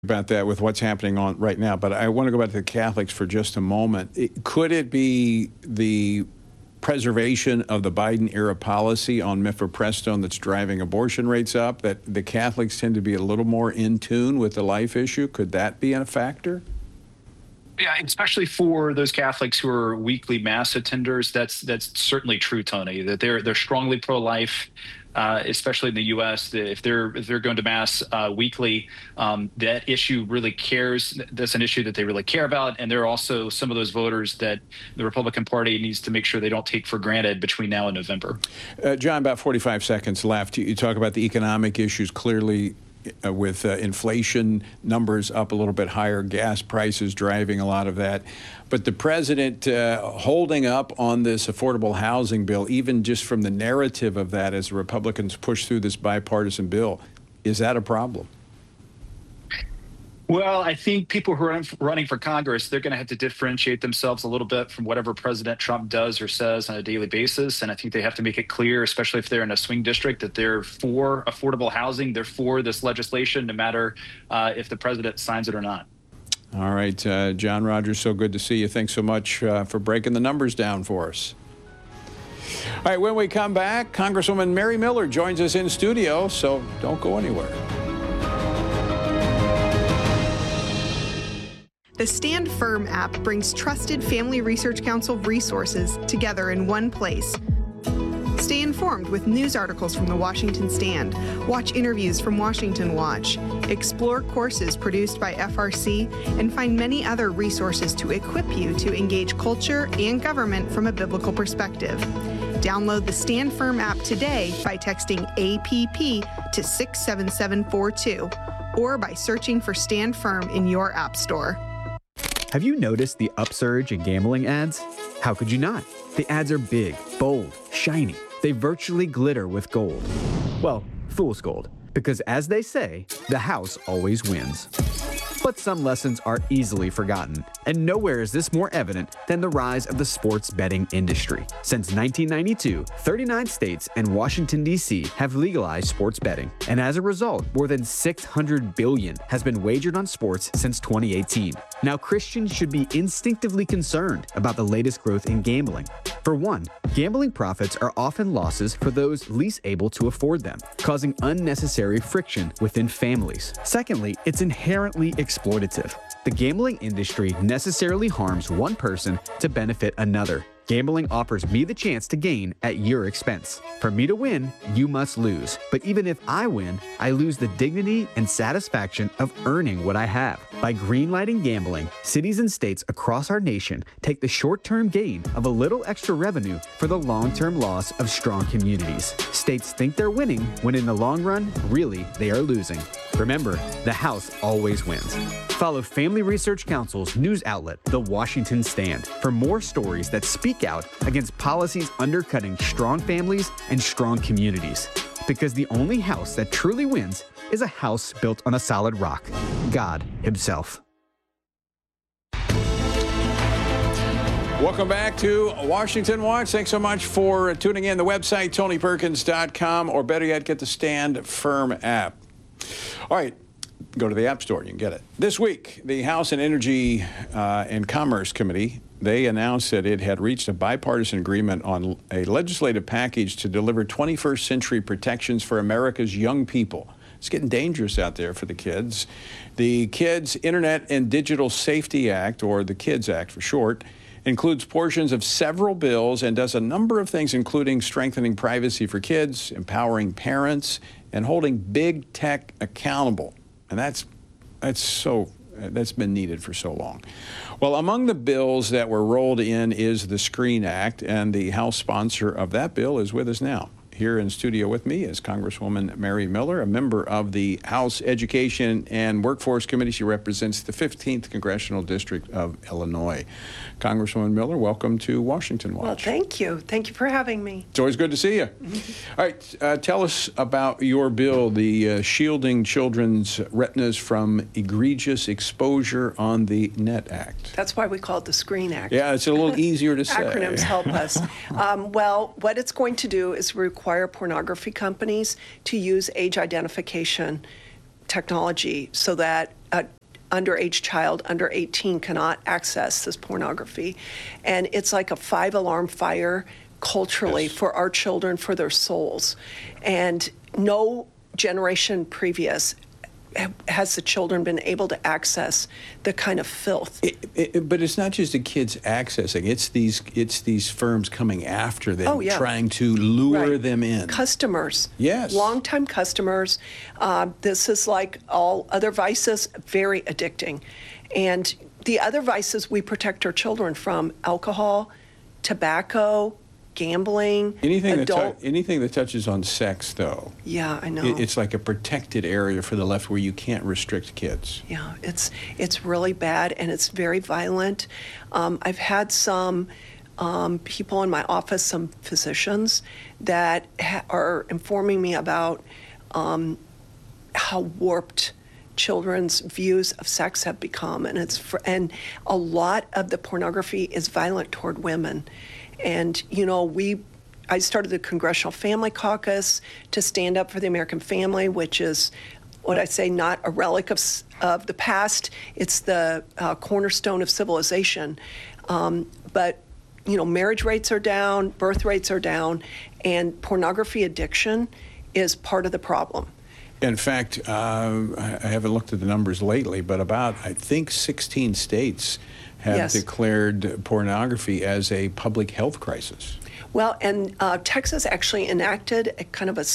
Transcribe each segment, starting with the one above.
about that with what's happening on right now, but I want to go back to the Catholics for just a moment. Could it be the preservation of the Biden-era policy on mifepristone that's driving abortion rates up, that the Catholics tend to be a little more in tune with the life issue? Could that be a factor? Yeah, especially for those Catholics who are weekly mass attenders, that's certainly true, Tony. That they're strongly pro-life, especially in the U.S. If they're going to mass weekly, that issue really cares. That's an issue that they really care about, and there are also some of those voters that the Republican Party needs to make sure they don't take for granted between now and November. John, about 45 seconds left. You talk about the economic issues clearly. With inflation numbers up a little bit higher, gas prices driving a lot of that. But the president holding up on this affordable housing bill, even just from the narrative of that as the Republicans push through this bipartisan bill, is that a problem? Well, I think people who are running for Congress, they're going to have to differentiate themselves a little bit from whatever President Trump does or says on a daily basis. And I think they have to make it clear, especially if they're in a swing district, that they're for affordable housing. They're for this legislation, no matter if the president signs it or not. All right, John Rogers, so good to see you. Thanks so much for breaking the numbers down for us. All right, when we come back, Congresswoman Mary Miller joins us in studio, so don't go anywhere. The Stand Firm app brings trusted Family Research Council resources together in one place. Stay informed with news articles from the Washington Stand, watch interviews from Washington Watch, explore courses produced by FRC, and find many other resources to equip you to engage culture and government from a biblical perspective. Download the Stand Firm app today by texting APP to 67742 or by searching for Stand Firm in your app store. Have you noticed the upsurge in gambling ads? How could you not? The ads are big, bold, shiny. They virtually glitter with gold. Well, fool's gold. Because as they say, the house always wins. But some lessons are easily forgotten, and nowhere is this more evident than the rise of the sports betting industry. Since 1992, 39 states and Washington, D.C. have legalized sports betting, and as a result, more than $600 billion has been wagered on sports since 2018. Now, Christians should be instinctively concerned about the latest growth in gambling. For one, gambling profits are often losses for those least able to afford them, causing unnecessary friction within families. Secondly, it's inherently exploitative. The gambling industry necessarily harms one person to benefit another. Gambling offers me the chance to gain at your expense. For me to win, you must lose. But even if I win, I lose the dignity and satisfaction of earning what I have. By greenlighting gambling, cities and states across our nation take the short-term gain of a little extra revenue for the long-term loss of strong communities. States think they're winning when in the long run, really, they are losing. Remember, the house always wins. Follow Family Research Council's news outlet, The Washington Stand, for more stories that speak out against policies undercutting strong families and strong communities. Because the only house that truly wins is a house built on a solid rock, God Himself. Welcome back to Washington Watch. Thanks so much for tuning in. The website, TonyPerkins.com, or better yet, get the Stand Firm app. All right, go to the App Store. You can get it. This week, the House Energy and Commerce Committee, they announced that it had reached a bipartisan agreement on a legislative package to deliver 21st century protections for America's young people. It's getting dangerous out there for the kids. The Kids Internet and Digital Safety Act, or the KIDS Act for short, includes portions of several bills and does a number of things, including strengthening privacy for kids, empowering parents, and holding big tech accountable. And that's been needed for so long. Well, among the bills that were rolled in is the SCREEN Act, and the House sponsor of that bill is with us now. Here in studio with me is Congresswoman Mary Miller, a member of the House Education and Workforce Committee. She represents the 15th Congressional District of Illinois. Congresswoman Miller, welcome to Washington Watch. Well, thank you. Thank you for having me. It's always good to see you. All right, tell us about your bill, the Shielding Children's Retinas from Egregious Exposure on the Net Act. That's why we call it the SCREEN Act. Yeah, it's a little easier to say. Acronyms help us. Well, what it's going to do is require pornography companies to use age identification technology so that underage child under 18 cannot access this pornography. And it's like a 5-alarm fire culturally for our children, for their souls. And no generation previous has the children been able to access the kind of filth. But it's not just the kids accessing. It's these firms coming after them, trying to lure them in. Customers. Yes. Longtime customers. This is like all other vices, very addicting. And the other vices we protect our children from: alcohol, tobacco, gambling, anything that touches on sex, though. Yeah, I know. It's like a protected area for the left where you can't restrict kids. Yeah, it's really bad, and it's very violent. I've had some people in my office, some physicians, that are informing me about how warped children's views of sex have become, and a lot of the pornography is violent toward women. And, I started the Congressional Family Caucus to stand up for the American family, which is what I say, not a relic of the past. It's the cornerstone of civilization. But, marriage rates are down, birth rates are down, and pornography addiction is part of the problem. In fact, I haven't looked at the numbers lately, but I think 16 states have declared pornography as a public health crisis. Well, and Texas actually enacted a kind of a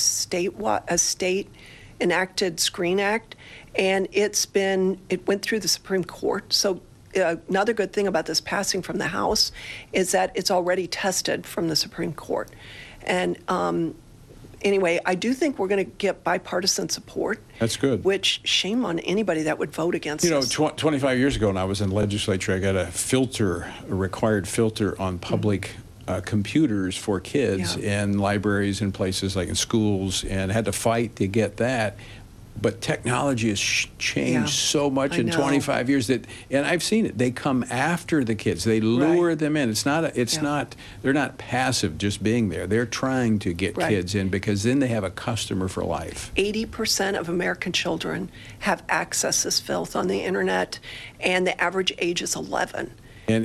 state-enacted Screen Act, and it went through the Supreme Court. So another good thing about this passing from the House is that it's already tested from the Supreme Court. And anyway, I do think we're going to get bipartisan support. That's good. Which, shame on anybody that would vote against us. 25 years ago when I was in the legislature, I got a required filter on public computers for kids in libraries and places like in schools, and had to fight to get that. But technology has changed so much in 25 years and I've seen it. They come after the kids. They lure them in. They're not passive just being there. They're trying to get kids in, because then they have a customer for life. 80% of American children have access to this filth on the internet, and the average age is 11. And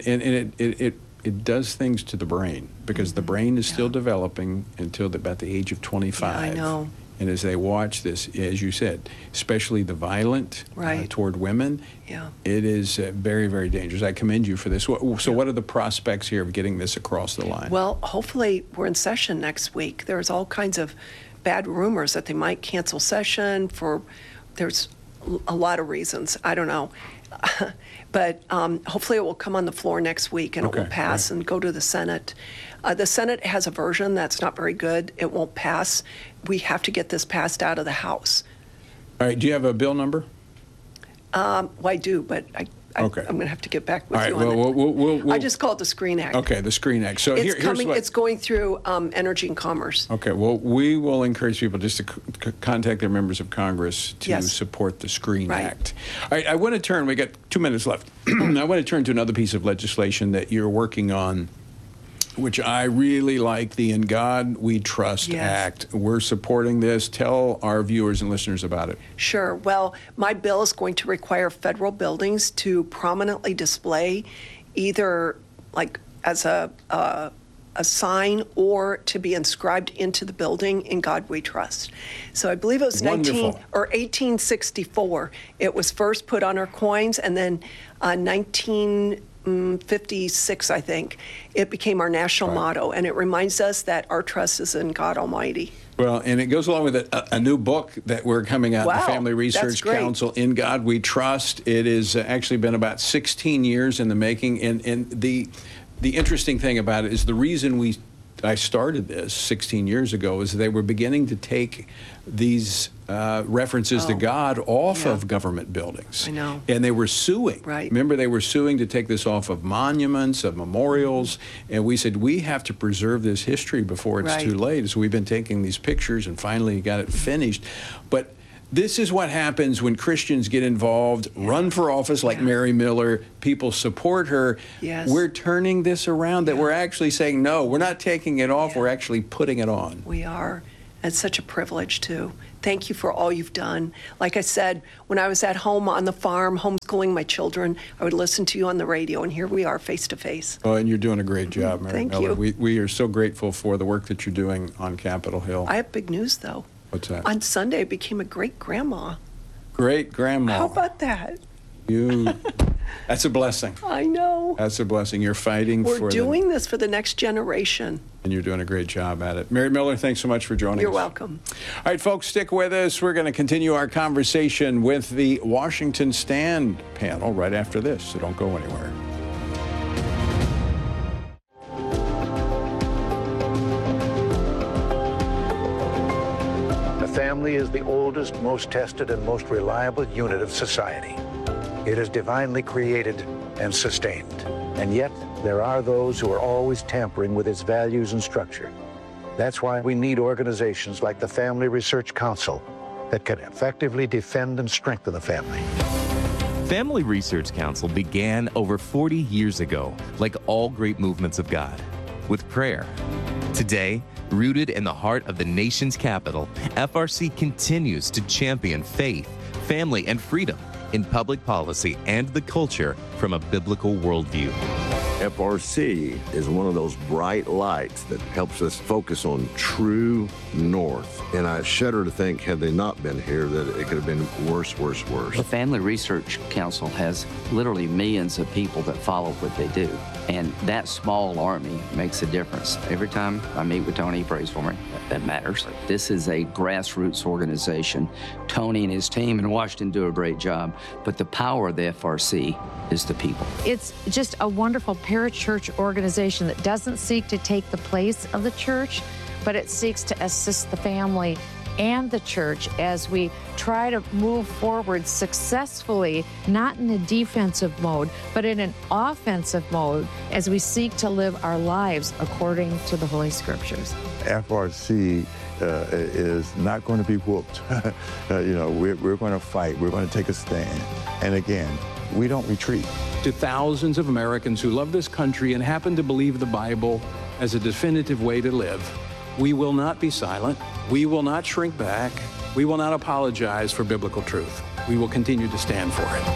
it does things to the brain, because the brain is still developing until about the age of 25. Yeah, I know. And as they watch this, as you said, especially the violent toward women, it is very, very dangerous. I commend you for this. So what are the prospects here of getting this across the line? Well, hopefully we're in session next week. There's all kinds of bad rumors that they might cancel session there's a lot of reasons. I don't know. But hopefully it will come on the floor next week, and it will pass and go to the Senate. The Senate has a version that's not very good. It won't pass. We have to get this passed out of the House. All right. Do you have a bill number? Well, I do, but I'm going to have to get back with you on it. I just call it the Screen Act. Okay, the Screen Act. So it's going through Energy and Commerce. Okay, well, we will encourage people just to contact their members of Congress to support the Screen Act. All right, I want to turn, we got 2 minutes left. I want to turn to another piece of legislation that you're working on, which I really like, the In God We Trust Act. We're supporting this. Tell our viewers and listeners about it. Sure. Well, my bill is going to require federal buildings to prominently display, either like as a sign or to be inscribed into the building, "In God We Trust." So I believe it was 1864. It was first put on our coins, and then 1956, I think, it became our national motto, and it reminds us that our trust is in God Almighty. Well, and it goes along with a new book that we're coming out, the Family Research Council, In God We Trust. It has actually been about 16 years in the making, and the interesting thing about it is the reason I started this 16 years ago is they were beginning to take these references to God off of government buildings. I know. And they were suing. Right. Remember, they were suing to take this off of monuments, of memorials, and we said, we have to preserve this history before it's too late. So we've been taking these pictures and finally got it finished. But this is what happens when Christians get involved, run for office like Mary Miller, people support her. Yes. We're turning this around, that we're actually saying, no, we're not taking it off, we're actually putting it on. We are. It's such a privilege, too. thank you for all you've done. Like I said, when I was at home on the farm, homeschooling my children, I would listen to you on the radio, and here we are face to face. Oh, and you're doing a great job, Mary Thank Miller. you. We are so grateful for the work that you're doing on Capitol Hill. I have big news, though. What's that? On Sunday, I became a great-grandma. Great-grandma. How about that? That's a blessing. I know. That's a blessing. You're fighting We're for doing this for the next generation. and you're doing a great job at it. Mary Miller, thanks so much for joining us. You're welcome. All right, folks, stick with us. We're going to continue our conversation with the Washington Stand panel right after this, so don't go anywhere. The family is the oldest, most tested, and most reliable unit of society. It is divinely created and sustained. And yet, there are those who are always tampering with its values and structure. That's why we need organizations like the Family Research Council that can effectively defend and strengthen the family. Family Research Council began over 40 years ago, like all great movements of God, with prayer. Today, rooted in the heart of the nation's capital, FRC continues to champion faith, family, and freedom in public policy and the culture from a biblical worldview. FRC is one of those bright lights that helps us focus on true north. And I shudder to think, had they not been here, that it could have been worse. The Family Research Council has literally millions of people that follow what they do. And that small army makes a difference. Every time I meet with Tony, he prays for me. That matters. This is a grassroots organization. Tony and his team in Washington do a great job, but the power of the FRC is the people. It's just a wonderful parachurch organization that doesn't seek to take the place of the church, but it seeks to assist the family and the church as we try to move forward successfully, not in a defensive mode, but in an offensive mode as we seek to live our lives according to the Holy Scriptures. FRC is not going to be whooped. We're going to fight. We're going to take a stand. And again, we don't retreat. To thousands of Americans who love this country and happen to believe the Bible as a definitive way to live, we will not be silent. We will not shrink back. We will not apologize for biblical truth. We will continue to stand for it.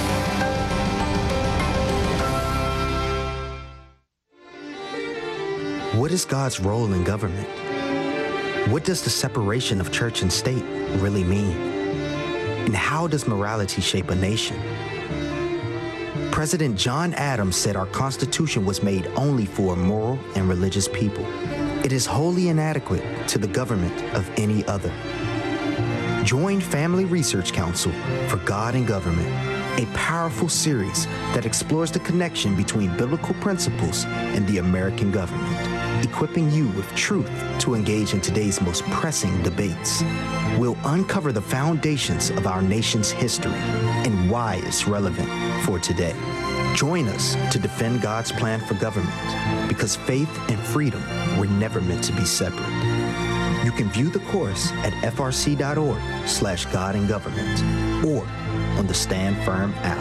What is God's role in government? What does the separation of church and state really mean? And how does morality shape a nation? President John Adams said our Constitution was made only for moral and religious people. It is wholly inadequate to the government of any other. Join Family Research Council for God and Government, a powerful series that explores the connection between biblical principles and the American government, equipping you with truth to engage in today's most pressing debates. We'll uncover the foundations of our nation's history and why it's relevant for today. Join us to defend God's plan for government, because faith and freedom were never meant to be separate. You can view the course at frc.org/godandgovernment or on the Stand Firm app.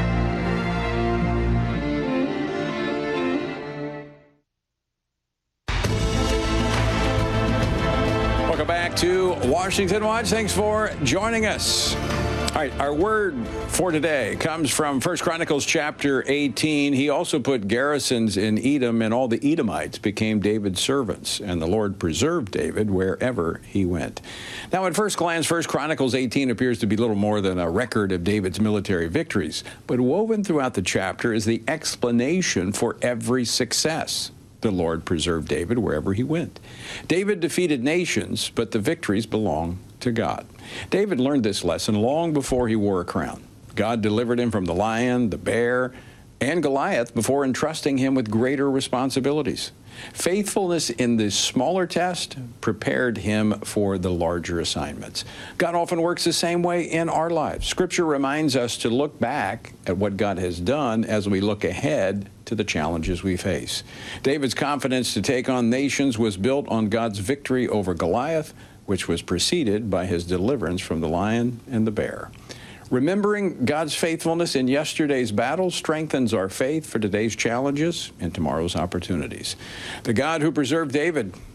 Welcome back to Washington Watch. Thanks for joining us. All right, our word for today comes from 1 Chronicles chapter 18. He also put garrisons in Edom, and all the Edomites became David's servants, and the Lord preserved David wherever he went. Now, at first glance, 1 Chronicles 18 appears to be little more than a record of David's military victories, but woven throughout the chapter is the explanation for every success. The Lord preserved David wherever he went. David defeated nations, but the victories belong to God. David learned this lesson long before he wore a crown. God delivered him from the lion, the bear, and Goliath before entrusting him with greater responsibilities. Faithfulness in the smaller test prepared him for the larger assignments. God often works the same way in our lives. Scripture reminds us to look back at what God has done as we look ahead to the challenges we face. David's confidence to take on nations was built on God's victory over Goliath, which was preceded by his deliverance from the lion and the bear. Remembering God's faithfulness in yesterday's battle strengthens our faith for today's challenges and tomorrow's opportunities. The God who preserved David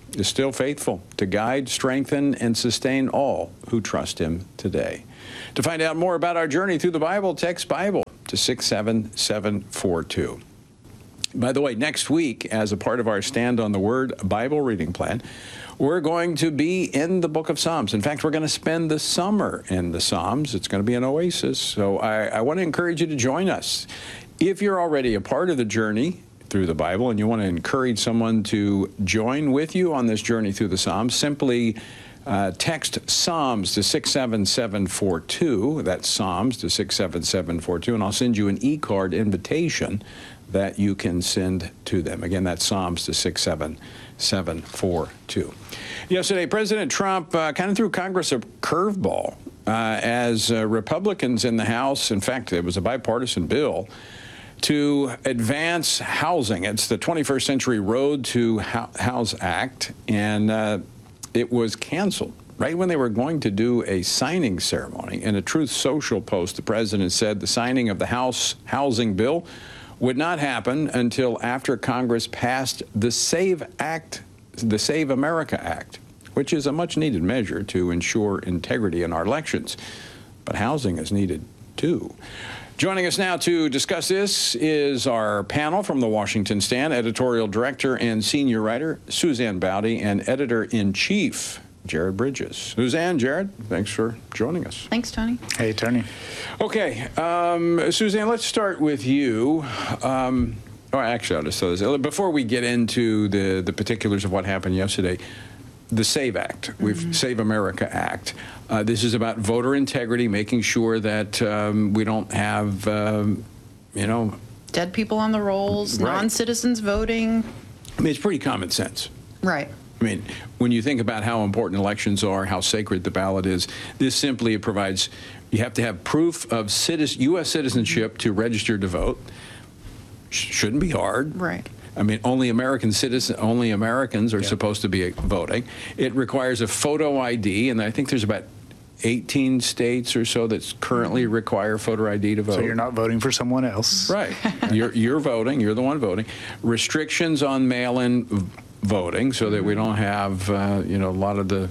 is still faithful to guide, strengthen, and sustain all who trust him today. To find out more about our journey through the Bible, text Bible to 67742. By the way, next week, as a part of our Stand on the Word Bible reading plan, we're going to be in the book of Psalms. In fact, we're going to spend the summer in the Psalms. It's going to be an oasis. So I want to encourage you to join us. If you're already a part of the journey through the Bible and you want to encourage someone to join with you on this journey through the Psalms, simply text Psalms to 67742. That's Psalms to 67742, and I'll send you an e-card invitation that you can send to them. Again, that's Psalms to 67742. Yesterday, President Trump kind of threw Congress a curveball as Republicans in the House, in fact, it was a bipartisan bill, to advance housing. It's the 21st Century Road to House Act, and it was canceled right when they were going to do a signing ceremony. In a Truth Social post, the president said the signing of the House housing bill would not happen until after Congress passed the SAVE Act, the Save America Act, which is a much-needed measure to ensure integrity in our elections. But housing is needed, too. Joining us now to discuss this is our panel from the Washington Stand, editorial director and senior writer Suzanne Bowdy, and editor-in-chief Jared Bridges. Suzanne, Jared, thanks for joining us. Thanks, Tony. Hey, Tony. Okay, Suzanne, let's start with you. Actually, I'll just throw this. Before we get into the particulars of what happened yesterday, the SAVE Act, Save America Act. This is about voter integrity, making sure that we don't have, dead people on the rolls, right. Non-citizens voting. I mean, it's pretty common sense. Right. I mean, when you think about how important elections are, how sacred the ballot is, this simply provides, you have to have proof of U.S. citizenship to register to vote. Shouldn't be hard. Right. I mean, only Americans are supposed to be voting. It requires a photo ID, and I think there's about 18 states or so that currently require photo ID to vote. So you're not voting for someone else. Right. You're voting. You're the one voting. Restrictions on mail-in voting so that we don't have, a lot of the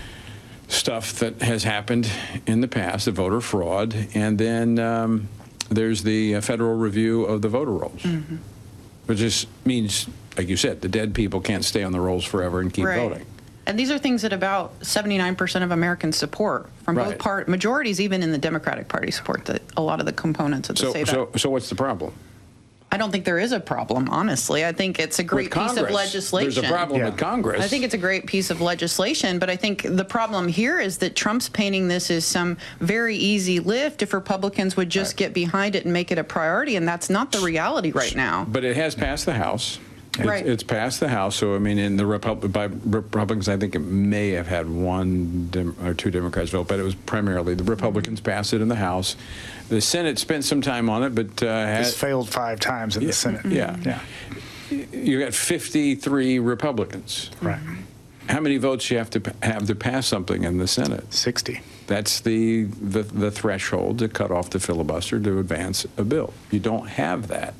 stuff that has happened in the past, the voter fraud. And then there's the federal review of the voter rolls. Which just means, like you said, the dead people can't stay on the rolls forever and keep voting. And these are things that about 79% of Americans support from both majorities, even in the Democratic Party, support a lot of the components of the SAVE Act. So what's the problem? I don't think there is a problem, honestly. I think it's a great piece of legislation. There's a problem with Congress. I think it's a great piece of legislation, but I think the problem here is that Trump's painting this as some very easy lift if Republicans would just get behind it and make it a priority, and that's not the reality right now. But it has passed the House. It's passed the House, so I mean, in the by Republicans, I think it may have had one or two Democrats vote, but it was primarily the Republicans passed it in the House. The Senate spent some time on it, but it's failed 5 times in the Senate. Yeah. You got 53 Republicans. Right. How many votes do you have to pass something in the Senate? 60. That's the threshold to cut off the filibuster to advance a bill. You don't have that.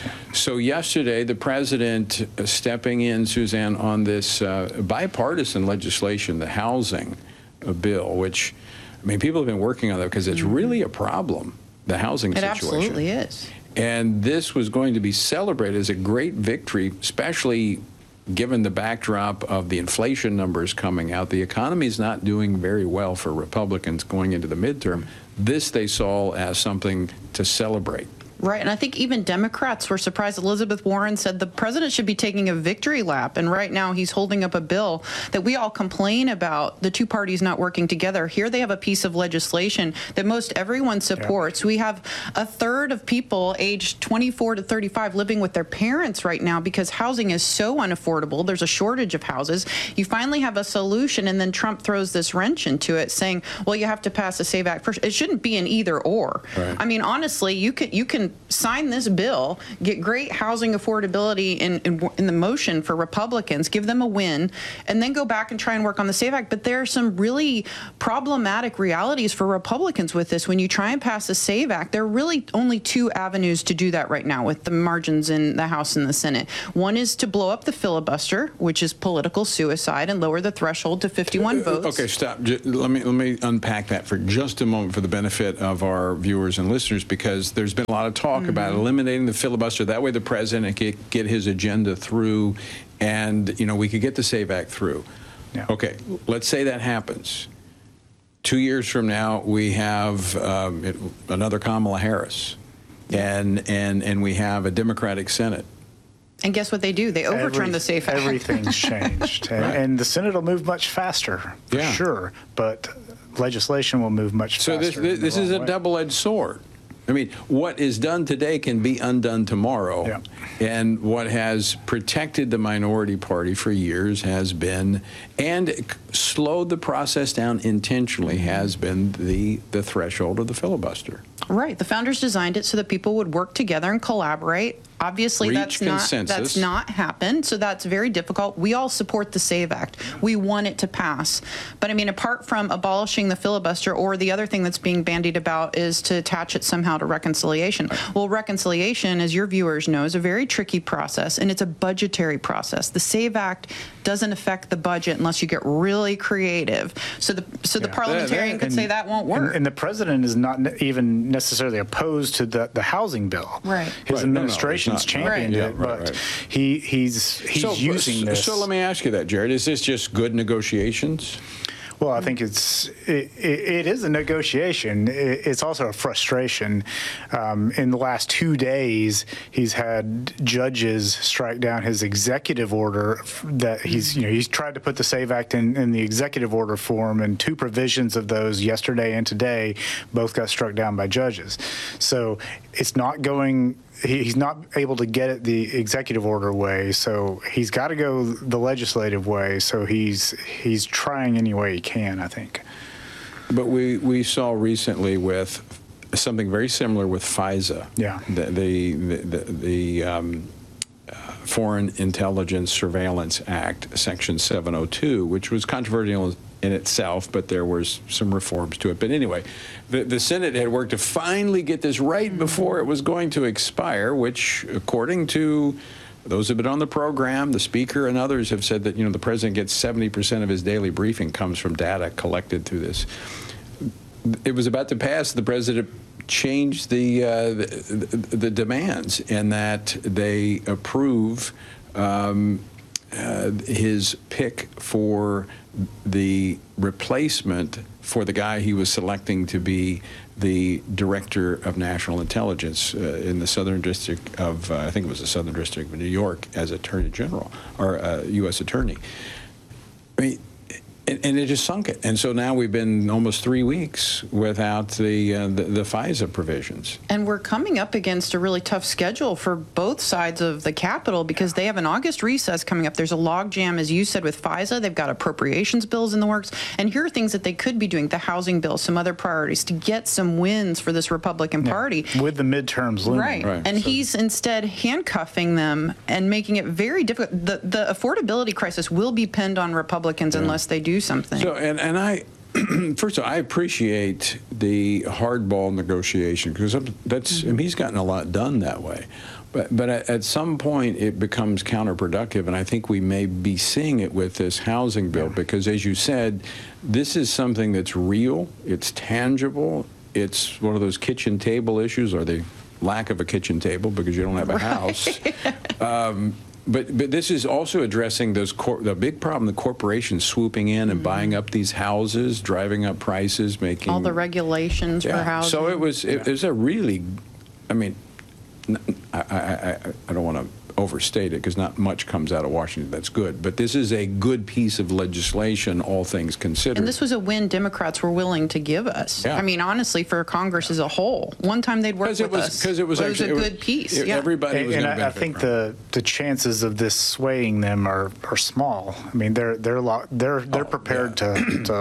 So yesterday, the president stepping in, Suzanne, on this bipartisan legislation, the housing bill, which, I mean, people have been working on that because it's really a problem, the housing situation. It absolutely is. And this was going to be celebrated as a great victory, especially given the backdrop of the inflation numbers coming out. The economy is not doing very well for Republicans going into the midterm. This they saw as something to celebrate. Right, and I think even Democrats were surprised. Elizabeth Warren said the president should be taking a victory lap, and right now he's holding up a bill that we all complain about, the two parties not working together. Here they have a piece of legislation that most everyone supports. Yeah. We have a third of people aged 24 to 35 living with their parents right now because housing is so unaffordable. There's a shortage of houses. You finally have a solution, and then Trump throws this wrench into it, saying, well, you have to pass the SAVE Act first. It shouldn't be an either or. Right. I mean, honestly, you can can sign this bill, get great housing affordability in the motion for Republicans, give them a win, and then go back and try and work on the SAVE Act. But there are some really problematic realities for Republicans with this. When you try and pass the SAVE Act, there are really only two avenues to do that right now with the margins in the House and the Senate. One is to blow up the filibuster, which is political suicide, and lower the threshold to 51 votes. Okay, stop. Let me unpack that for just a moment for the benefit of our viewers and listeners, because there's been a lot of talk about eliminating the filibuster. That way the president can get his agenda through, and we could get the SAVE Act through. Yeah. Okay, let's say that happens. 2 years from now, we have another Kamala Harris, and we have a Democratic Senate. And guess what they do? They overturn the SAFE Act. Everything's changed. Right. And the Senate will move much faster, for sure, but legislation will move much faster. So this is a double-edged sword. I mean, what is done today can be undone tomorrow. Yeah. And what has protected the minority party for years has been, and slowed the process down intentionally, has been the threshold of the filibuster. Right. The founders designed it so that people would work together and collaborate. Obviously, that's not happened, so that's very difficult. We all support the SAVE Act. We want it to pass. But, I mean, apart from abolishing the filibuster, or the other thing that's being bandied about is to attach it somehow to reconciliation. Well, reconciliation, as your viewers know, is a very tricky process, and it's a budgetary process. The SAVE Act doesn't affect the budget unless you get really creative. So the parliamentarian could say that won't work. And the president is not even necessarily opposed to the housing bill. Right. His administration's championed it, but he's using this. So let me ask you that, Jared. Is this just good negotiations? Well, I think it is a negotiation. It's also a frustration. In the last 2 days, he's had judges strike down his executive order that he's tried to put the SAVE Act in the executive order form, and two provisions of those, yesterday and today, both got struck down by judges. So it's not going. He's not able to get it the executive order way, so he's got to go the legislative way. So he's trying any way he can, I think. But we saw recently with something very similar with FISA. Yeah. The Foreign Intelligence Surveillance Act, Section 702, which was controversial in itself, but there was some reforms to it. But anyway, the Senate had worked to finally get this right before it was going to expire, which, according to those who have been on the program, the Speaker and others have said that, the President gets 70% of his daily briefing comes from data collected through this. It was about to pass. The President changed the demands, in that they approve his pick for the replacement for the guy he was selecting to be the Director of National Intelligence in the Southern District of, I think it was the Southern District of New York, as Attorney General, or U.S. Attorney. I mean, and it just sunk it. And so now we've been almost 3 weeks without the FISA provisions. And we're coming up against a really tough schedule for both sides of the Capitol, because they have an August recess coming up. There's a logjam, as you said, with FISA. They've got appropriations bills in the works. And here are things that they could be doing: the housing bill, some other priorities, to get some wins for this Republican Party. With the midterms looming. Right. And he's instead handcuffing them and making it very difficult. The affordability crisis will be pinned on Republicans unless they do something. So, and I, first of all, I appreciate the hardball negotiation, because he's gotten a lot done that way. But at some point it becomes counterproductive, and I think we may be seeing it with this housing bill, because, as you said, this is something that's real, it's tangible, it's one of those kitchen table issues, or the lack of a kitchen table because you don't have a house. But this is also addressing the big problem, the corporations swooping in and buying up these houses, driving up prices, making all the regulations for housing. So it was a really, I mean, I don't want to overstate it, because not much comes out of Washington that's good, but this is a good piece of legislation, all things considered. And this was a win Democrats were willing to give us. Yeah. I mean, honestly, for Congress as a whole. One time they'd work with us. Because it was a good piece. Everybody was going to benefit. I think the chances of this swaying them are small. I mean, they're prepared to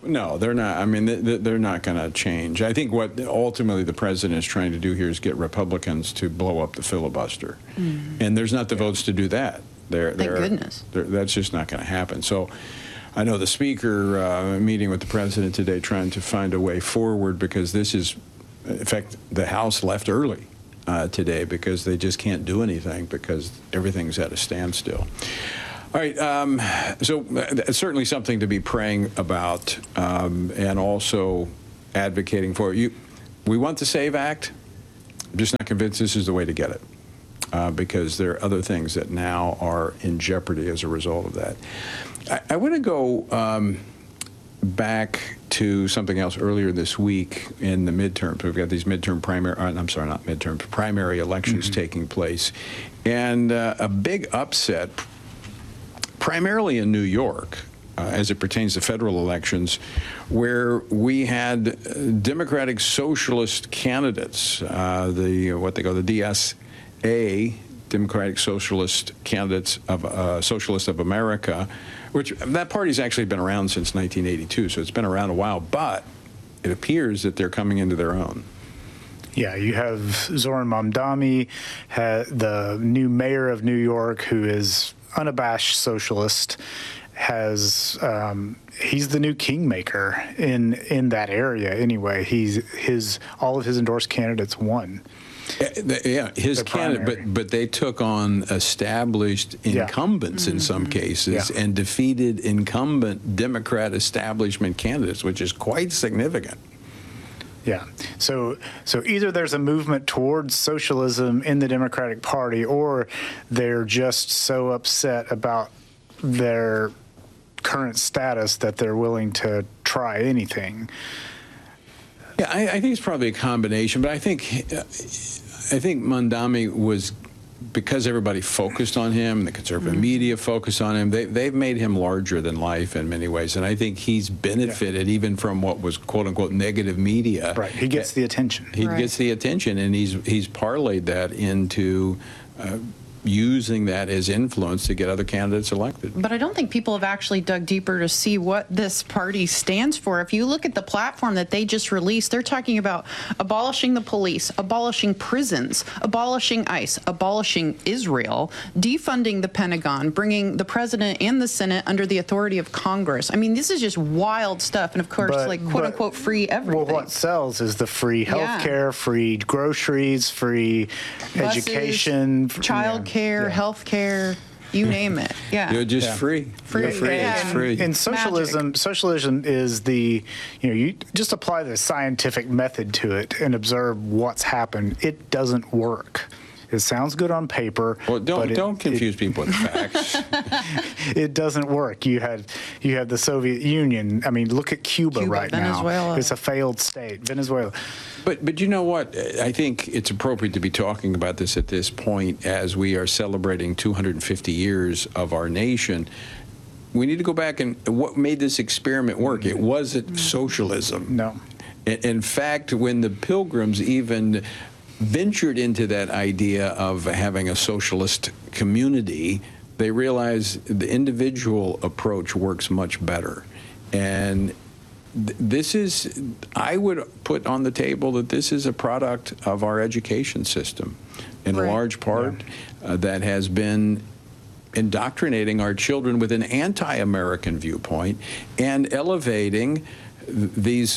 No, they're not. I mean, they're not going to change. I think what ultimately the president is trying to do here is get Republicans to blow up the filibuster. And there's not the votes to do that. Thank goodness. That's just not going to happen. So I know the speaker meeting with the president today trying to find a way forward, because this is, in fact, the House left early today because they just can't do anything because everything's at a standstill. All right, so it's certainly something to be praying about and also advocating for. We want the SAVE Act. I'm just not convinced this is the way to get it because there are other things that now are in jeopardy as a result of that. I want to go back to something else earlier this week in the midterms. We've got these primary elections taking place. And a big upset, primarily in New York, as it pertains to federal elections, where we had Democratic Socialist candidates, what they call the DSA, Democratic Socialist Candidates of Socialist of America, which that party's actually been around since 1982, so it's been around a while, but it appears that they're coming into their own. Yeah, you have Zohran Mamdani, the new mayor of New York, who is unabashed socialist, he's the new kingmaker in that area. Anyway, all of his endorsed candidates won. Yeah, his candidate, but they took on established incumbents in some cases and defeated incumbent Democrat establishment candidates, which is quite significant. Yeah. So either there's a movement towards socialism in the Democratic Party, or they're just so upset about their current status that they're willing to try anything. Yeah, I think it's probably a combination, but I think Mamdani was, because everybody focused on him, the conservative media focused on him, they've made him larger than life in many ways. And I think he's benefited even from what was quote-unquote negative media. Right, he gets the attention. He gets the attention, and he's parlayed that into using that as influence to get other candidates elected. But I don't think people have actually dug deeper to see what this party stands for. If you look at the platform that they just released, they're talking about abolishing the police, abolishing prisons, abolishing ICE, abolishing Israel, defunding the Pentagon, bringing the president and the Senate under the authority of Congress. I mean, this is just wild stuff. And of course, quote-unquote free everything. Well, what sells is the free health care, free groceries, free education, child care, health care, you name it. Yeah. You're just free. Free. It's free. And socialism is you just apply the scientific method to it and observe what's happened. It doesn't work. It sounds good on paper. Well, don't confuse people with facts. It doesn't work. You had the Soviet Union. I mean, look at Cuba right Venezuela. now. It's a failed state. Venezuela. But you know what? I think it's appropriate to be talking about this at this point as we are celebrating 250 years of our nation. We need to go back and what made this experiment work? It wasn't socialism. No. In fact, when the Pilgrims even ventured into that idea of having a socialist community, they realized the individual approach works much better. And this is, I would put on the table that this is a product of our education system in large part that has been indoctrinating our children with an anti-American viewpoint and elevating these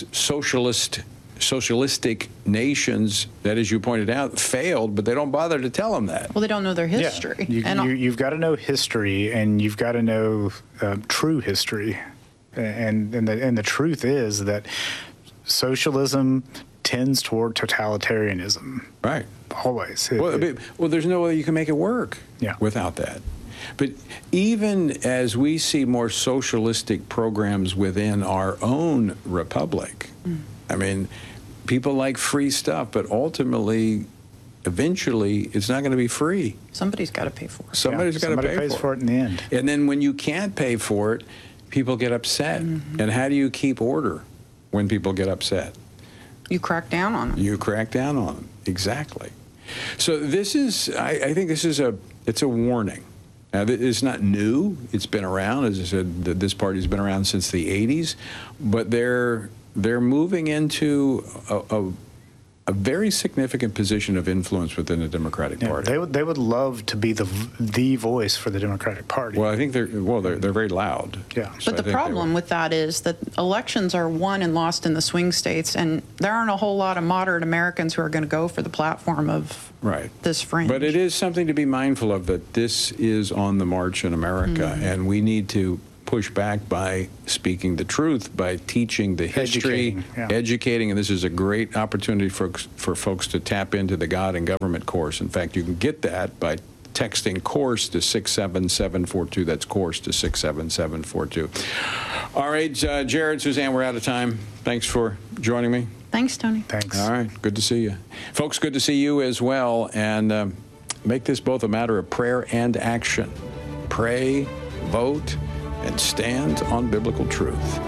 socialistic nations that, as you pointed out, failed, but they don't bother to tell them that. Well, they don't know their history. Yeah. You've got to know history, and you've got to know true history. And the truth is that socialism tends toward totalitarianism. Right. Always. Well, there's no way you can make it work without that. But even as we see more socialistic programs within our own republic, I mean, people like free stuff, but ultimately, eventually, it's not going to be free. Somebody's got to pay for it. Somebody's got to pay for it. Somebody pays for it in the end. And then when you can't pay for it, people get upset. And how do you keep order when people get upset? You crack down on them. You crack down on them. Exactly. So this is, I think this is it's a warning. Now, it's not new. It's been around. As I said, this party's been around since the 80s, but they're moving into a very significant position of influence within the Democratic Party. They would love to be the voice for the Democratic Party. Well, I think they're very loud. Yeah. So But the problem with that is that elections are won and lost in the swing states, and there aren't a whole lot of moderate Americans who are going to go for the platform of this fringe. But it is something to be mindful of, that this is on the march in America, and we need to push back by speaking the truth, by teaching the history, educating, and this is a great opportunity for folks to tap into the God and Government course. In fact, you can get that by texting COURSE to 67742. That's COURSE to 67742. All right, Jared, Suzanne, we're out of time. Thanks for joining me. Thanks, Tony. Thanks. All right, good to see you. Folks, good to see you as well, and make this both a matter of prayer and action. Pray, vote, and stand on biblical truth.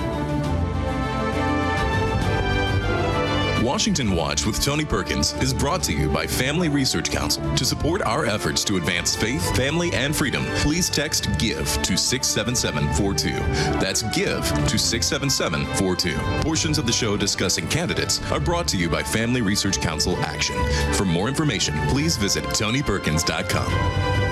Washington Watch with Tony Perkins is brought to you by Family Research Council. To support our efforts to advance faith, family, and freedom, please text GIVE to 67742. That's GIVE to 67742. Portions of the show discussing candidates are brought to you by Family Research Council Action. For more information, please visit TonyPerkins.com.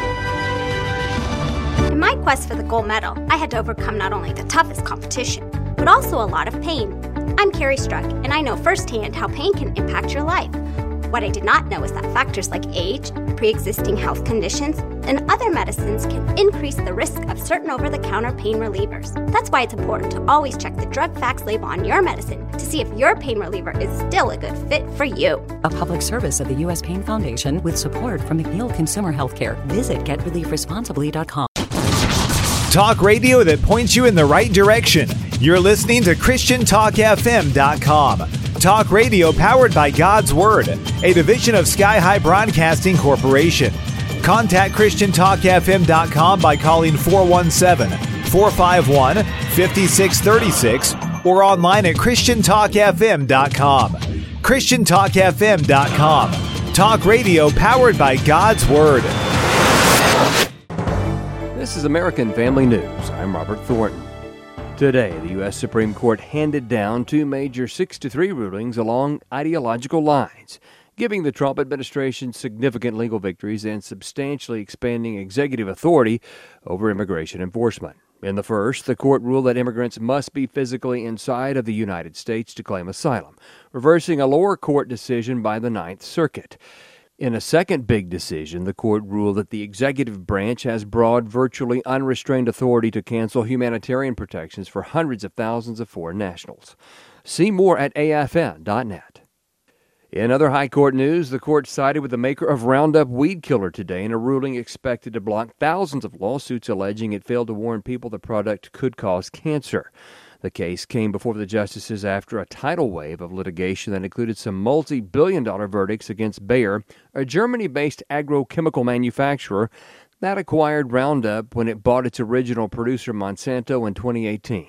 In my quest for the gold medal, I had to overcome not only the toughest competition, but also a lot of pain. I'm Carrie Struck, and I know firsthand how pain can impact your life. What I did not know is that factors like age, pre-existing health conditions, and other medicines can increase the risk of certain over-the-counter pain relievers. That's why it's important to always check the drug facts label on your medicine to see if your pain reliever is still a good fit for you. A public service of the U.S. Pain Foundation with support from McNeil Consumer Healthcare. Visit GetReliefResponsibly.com. Talk radio that points you in the right direction. You're listening to ChristianTalkFM.com. Talk radio powered by God's Word, a division of Sky High Broadcasting Corporation. Contact ChristianTalkFM.com by calling 417-451-5636 or online at ChristianTalkFM.com. ChristianTalkFM.com. Talk radio powered by God's Word. This is American Family News. I'm Robert Thornton. Today, the U.S. Supreme Court handed down two major 6-3 rulings along ideological lines, giving the Trump administration significant legal victories and substantially expanding executive authority over immigration enforcement. In the first, the court ruled that immigrants must be physically inside of the United States to claim asylum, reversing a lower court decision by the Ninth Circuit. In a second big decision, the court ruled that the executive branch has broad, virtually unrestrained authority to cancel humanitarian protections for hundreds of thousands of foreign nationals. See more at afn.net. In other high court news, the court sided with the maker of Roundup weed killer today in a ruling expected to block thousands of lawsuits alleging it failed to warn people the product could cause cancer. The case came before the justices after a tidal wave of litigation that included some multi-billion-dollar verdicts against Bayer, a Germany-based agrochemical manufacturer that acquired Roundup when it bought its original producer Monsanto in 2018.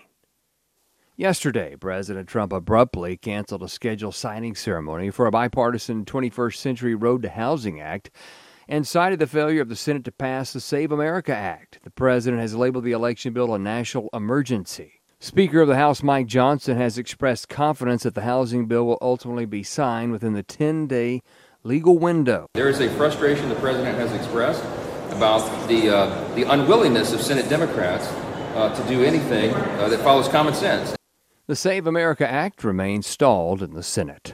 Yesterday, President Trump abruptly canceled a scheduled signing ceremony for a bipartisan 21st Century Road to Housing Act and cited the failure of the Senate to pass the Save America Act. The president has labeled the election bill a national emergency. Speaker of the House Mike Johnson has expressed confidence that the housing bill will ultimately be signed within the 10-day legal window. There is a frustration the president has expressed about the unwillingness of Senate Democrats to do anything that follows common sense. The Save America Act remains stalled in the Senate.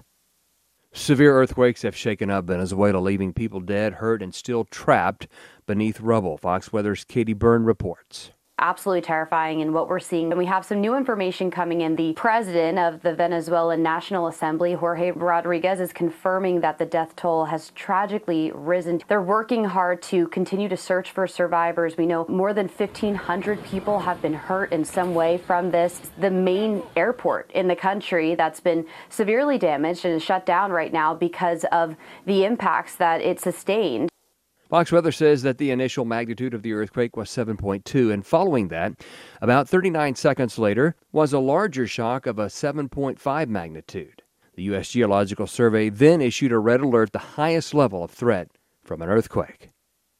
Severe earthquakes have shaken up Venezuela, leaving people dead, hurt, and still trapped beneath rubble. Fox Weather's Katie Byrne reports. Absolutely terrifying in what we're seeing. And we have some new information coming in. The president of the Venezuelan National Assembly, Jorge Rodriguez, is confirming that the death toll has tragically risen. They're working hard to continue to search for survivors. We know more than 1,500 people have been hurt in some way from this. The main airport in the country that's been severely damaged and is shut down right now because of the impacts that it sustained. Fox Weather says that the initial magnitude of the earthquake was 7.2, and following that, about 39 seconds later, was a larger shock of a 7.5 magnitude. The U.S. Geological Survey then issued a red alert, the highest level of threat from an earthquake.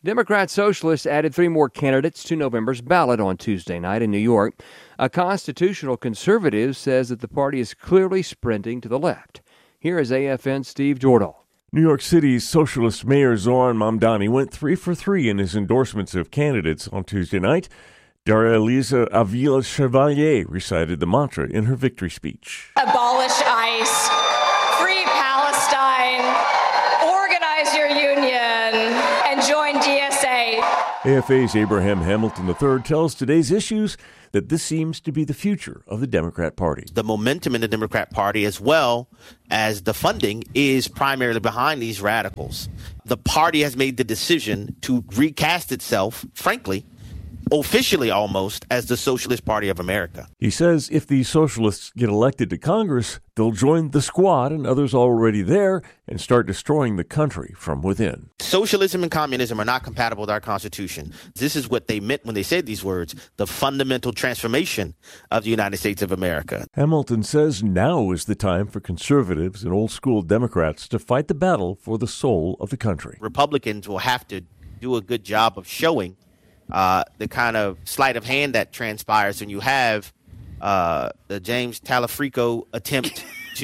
Democrat Socialists added 3 more candidates to November's ballot on Tuesday night in New York. A constitutional conservative says that the party is clearly sprinting to the left. Here is AFN's Steve Jordahl. New York City's socialist mayor Zoran Mamdani went 3 for 3 in his endorsements of candidates on Tuesday night. Daria Elisa Avila Chevalier recited the mantra in her victory speech. Abolish ICE, free Palestine, organize your union, and join DSA. AFA's Abraham Hamilton III tells Today's Issues that this seems to be the future of the Democrat Party. The momentum in the Democrat Party, as well as the funding, is primarily behind these radicals. The party has made the decision to recast itself, frankly, officially almost, as the Socialist Party of America. He says if the socialists get elected to Congress, they'll join the Squad and others already there and start destroying the country from within. Socialism and communism are not compatible with our Constitution. This is what they meant when they said these words, the fundamental transformation of the United States of America. Hamilton says now is the time for conservatives and old-school Democrats to fight the battle for the soul of the country. Republicans will have to do a good job of showing the kind of sleight of hand that transpires when you have the James Talafrico attempt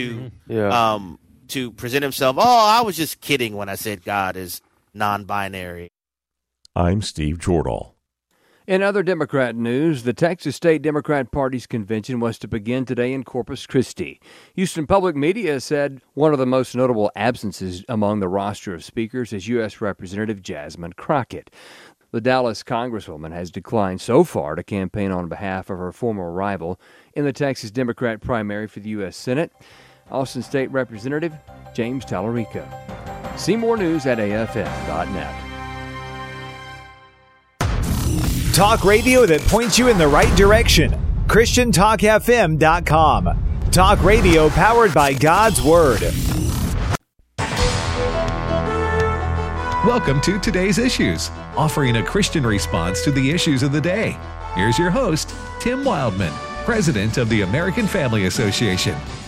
to present himself. Oh, I was just kidding when I said God is non-binary. I'm Steve Jordahl. In other Democrat news, the Texas State Democrat Party's convention was to begin today in Corpus Christi. Houston Public Media said one of the most notable absences among the roster of speakers is U.S. Representative Jasmine Crockett. The Dallas Congresswoman has declined so far to campaign on behalf of her former rival in the Texas Democrat primary for the U.S. Senate, Austin State Representative James Tallarico. See more news at afn.net. Talk radio that points you in the right direction. ChristianTalkFM.com. Talk radio powered by God's Word. Welcome to Today's Issues, offering a Christian response to the issues of the day. Here's your host, Tim Wildman, President of the American Family Association.